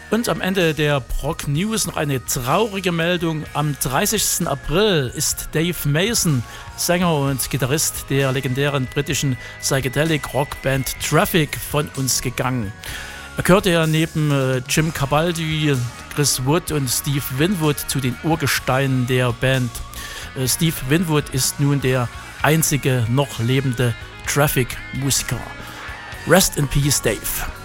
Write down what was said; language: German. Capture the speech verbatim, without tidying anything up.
Und am Ende der Prog News noch eine traurige Meldung. Am dreißigsten April ist Dave Mason, Sänger und Gitarrist der legendären britischen Psychedelic Rockband Traffic, von uns gegangen. Er gehörte ja neben äh, Jim Cabaldi, Chris Wood und Steve Winwood zu den Urgesteinen der Band. Äh, Steve Winwood ist nun der einzige noch lebende Traffic-Musiker. Rest in Peace, Dave.